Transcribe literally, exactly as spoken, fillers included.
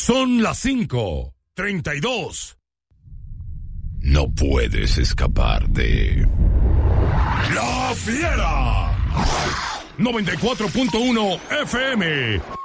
Son las cinco treinta y dos. No puedes escapar de La Fiera. noventa y cuatro punto uno F M.